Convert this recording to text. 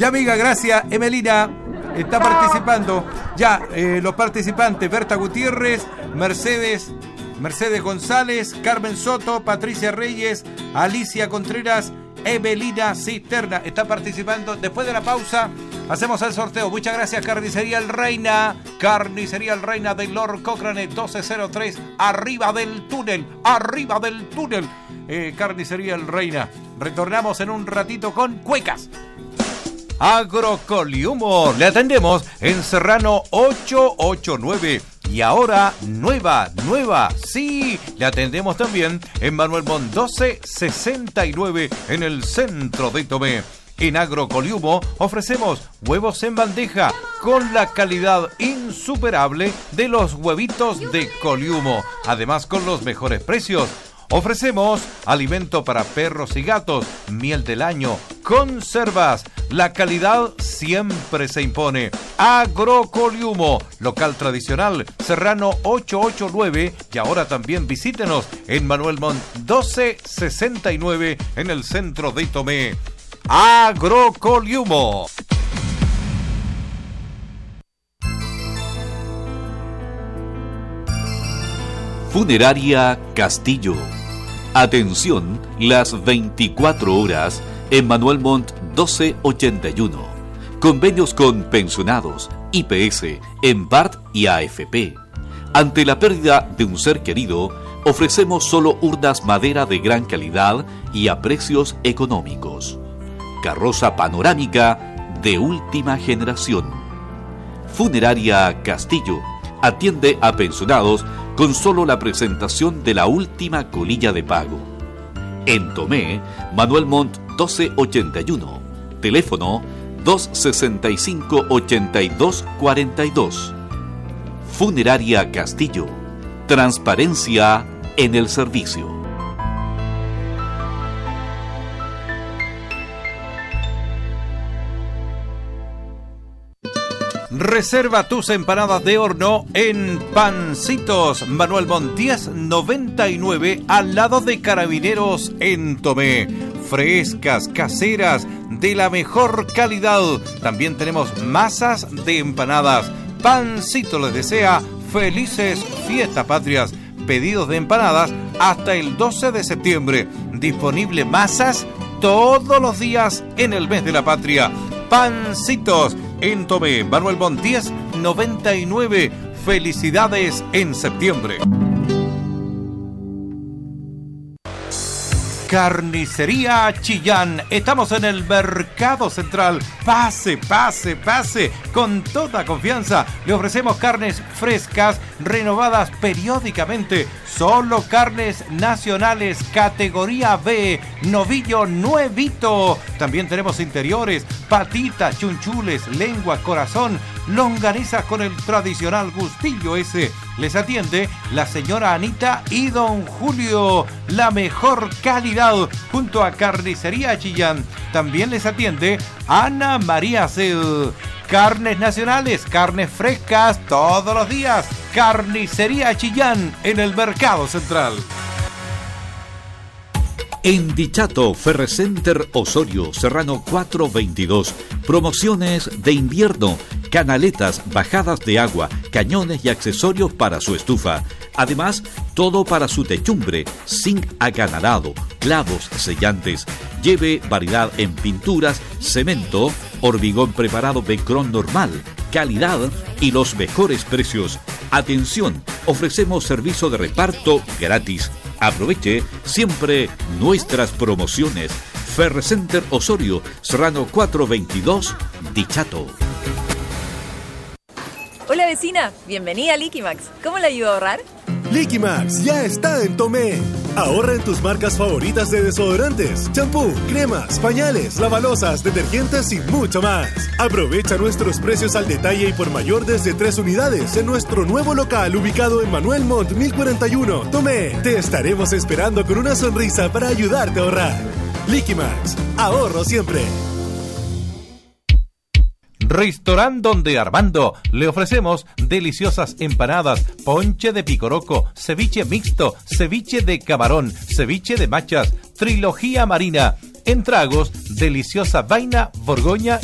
Ya, amiga, gracias. Emelina está participando. Ya, los participantes: Berta Gutiérrez, Mercedes González, Carmen Soto, Patricia Reyes, Alicia Contreras, Evelina Cisterna. Está participando. Después de la pausa hacemos el sorteo. Muchas gracias, Carnicería El Reina. Carnicería El Reina de Lord Cochrane 1203. Arriba del túnel. Carnicería El Reina. Retornamos en un ratito con Cuecas. Agrocoliumo. Le atendemos en Serrano 889. Y ahora, nueva, sí, le atendemos también en Manuel Montt 1269 en el centro de Tomé. En Agrocoliumo ofrecemos huevos en bandeja con la calidad insuperable de los huevitos de Coliumo, además con los mejores precios. Ofrecemos alimento para perros y gatos, miel del año, conservas. La calidad siempre se impone. Agrocoliumo, local tradicional, Serrano 889. Y ahora también visítenos en Manuel Montt 1269 en el centro de Tomé. Agrocoliumo. Funeraria Castillo. Atención las 24 horas en Manuel Montt 1281. Convenios con pensionados, IPS, EMPART y AFP. Ante la pérdida de un ser querido, ofrecemos solo urnas madera de gran calidad y a precios económicos. Carroza panorámica de última generación. Funeraria Castillo atiende a pensionados con solo la presentación de la última colilla de pago. En Tomé, Manuel Montt 1281. Teléfono 265-8242. Funeraria Castillo. Transparencia en el servicio. Reserva tus empanadas de horno en Pancitos, Manuel Montt 1099, al lado de Carabineros en Tomé. Frescas, caseras, de la mejor calidad. También tenemos masas de empanadas. Pancitos les desea felices fiestas patrias. Pedidos de empanadas hasta el 12 de septiembre. Disponible masas todos los días en el mes de la patria. Pancitos en Tomé, Manuel Montt 1099. Felicidades en septiembre. Carnicería Chillán. Estamos en el Mercado Central. Pase. Con toda confianza le ofrecemos carnes frescas, renovadas periódicamente. Solo carnes nacionales, categoría B, novillo nuevito. También tenemos interiores, patitas, chunchules, lengua, corazón, longanizas con el tradicional gustillo ese. Les atiende la señora Anita y don Julio. La mejor calidad junto a Carnicería Chillán. También les atiende Ana María Ced. Carnes nacionales, carnes frescas todos los días. Carnicería Chillán en el Mercado Central. En Dichato Ferrecenter Osorio, Serrano 422. Promociones de invierno, canaletas, bajadas de agua, cañones y accesorios para su estufa. Además, todo para su techumbre, zinc acanalado, clavos sellantes. Lleve variedad en pinturas, cemento, hormigón preparado Becron normal, calidad y los mejores precios. Atención, ofrecemos servicio de reparto gratis. Aproveche siempre nuestras promociones. Ferrecenter Osorio, Serrano 422, Dichato. Hola vecina, bienvenida a Liquimax. ¿Cómo le ayudo a ahorrar? Liquimax ya está en Tomé. Ahorra en tus marcas favoritas de desodorantes, champú, cremas, pañales, lavalosas, detergentes y mucho más. Aprovecha nuestros precios al detalle y por mayor desde 3 unidades en nuestro nuevo local ubicado en Manuel Montt 1041, Tomé. Te estaremos esperando con una sonrisa para ayudarte a ahorrar. Liquimax, ahorro siempre. Restaurant Donde Armando. Le ofrecemos deliciosas empanadas, ponche de picoroco, ceviche mixto, ceviche de camarón, ceviche de machas, trilogía marina. En tragos, deliciosa vaina, borgoña